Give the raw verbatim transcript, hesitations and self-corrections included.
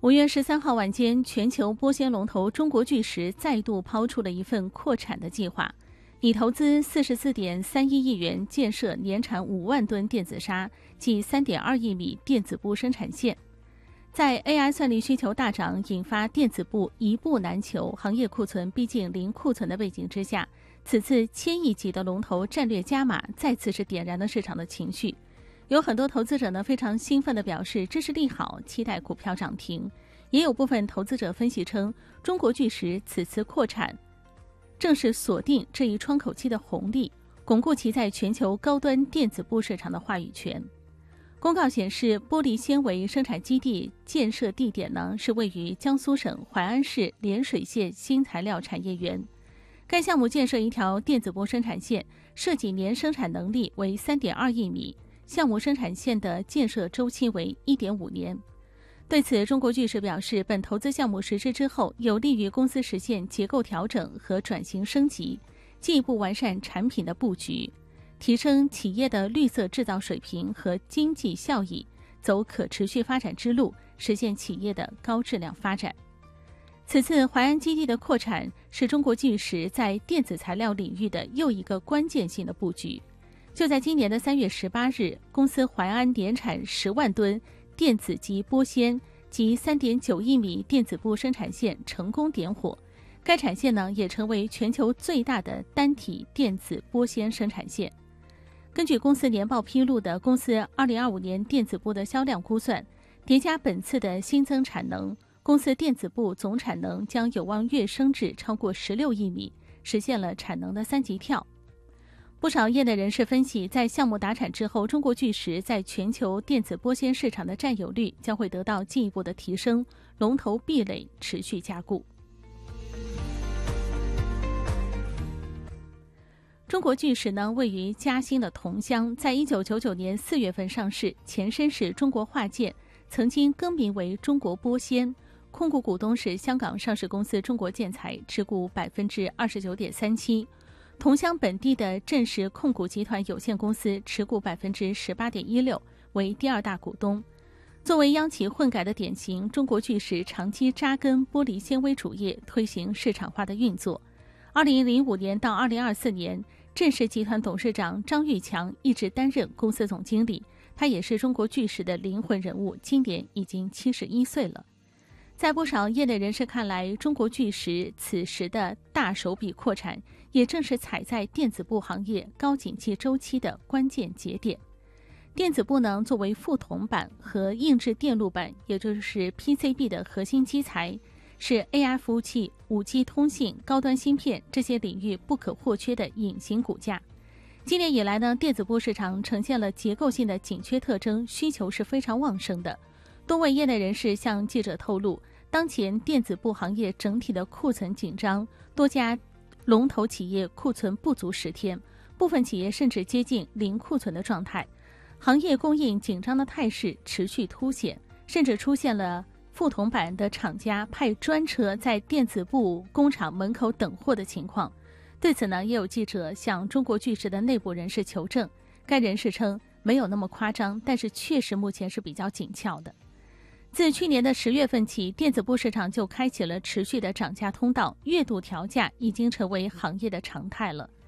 五月十三号晚间，全球玻纤龙头中国巨石再度抛出了一份扩产的计划，拟投资四十四点三一亿元建设年产五万吨电子纱及三点二亿米电子布生产线。在 A I 算力需求大涨，引发电子布一布难求，行业库存逼近零库存的背景之下，此次千亿级的龙头战略加码，再次是点燃了市场的情绪。有很多投资者呢非常兴奋地表示支持利好，期待股票涨停。也有部分投资者分析称，中国巨石此次扩产，正是锁定这一窗口期的红利，巩固其在全球高端电子布市场的话语权。公告显示，玻璃纤维生产基地建设地点呢是位于江苏省淮安市涟水县新材料产业园。该项目建设一条电子布生产线，设计年生产能力为 三点二亿米。项目生产线的建设周期为 一点五年。对此，中国巨石表示，本投资项目实施之后，有利于公司实现结构调整和转型升级，进一步完善产品的布局，提升企业的绿色制造水平和经济效益，走可持续发展之路，实现企业的高质量发展。此次淮安基地的扩产是中国巨石在电子材料领域的又一个关键性的布局。就在今年的三月十八日，公司淮安年产十万吨电子级玻纤及 三点九亿米电子布生产线成功点火。该产线呢也成为全球最大的单体电子玻纤生产线。根据公司年报披露的公司二零二五年电子布的销量估算，叠加本次的新增产能，公司电子布总产能将有望跃升至超过十六亿米，实现了产能的三级跳。不少业内人士分析，在项目达产之后，中国巨石在全球电子玻纤市场的占有率将会得到进一步的提升，龙头壁垒持续加固。中国巨石呢，位于嘉兴的桐乡，在一九九九年四月份上市，前身是中国化建，曾经更名为中国玻纤，控股股东是香港上市公司中国建材，持股百分之二十九点三七。桐乡本地的振实控股集团有限公司持股百分之十八点一六，为第二大股东。作为央企混改的典型，中国巨石长期扎根玻璃纤维主业，推行市场化的运作。二零零五年到二零二四年，振实集团董事长张玉强一直担任公司总经理，他也是中国巨石的灵魂人物，今年已经七十一岁了。在不少业内人士看来，中国巨石此时的大手笔扩产，也正是踩在电子布行业高景气周期的关键节点。电子布呢，作为副铜板和硬质电路板，也就是 P C B 的核心基材，是 A I 服务器、五 G 通信、高端芯片这些领域不可或缺的隐形骨架。今年以来呢，电子布市场呈现了结构性的紧缺特征，需求是非常旺盛的。多位业内人士向记者透露，当前电子布行业整体的库存紧张，多家龙头企业库存不足十天，部分企业甚至接近零库存的状态，行业供应紧张的态势持续凸显，甚至出现了副铜板的厂家派专车在电子布工厂门口等货的情况。对此呢，也有记者向中国巨石的内部人士求证，该人士称没有那么夸张，但是确实目前是比较紧俏的。自去年的十月份起，电子布市场就开启了持续的涨价通道，月度调价已经成为行业的常态了。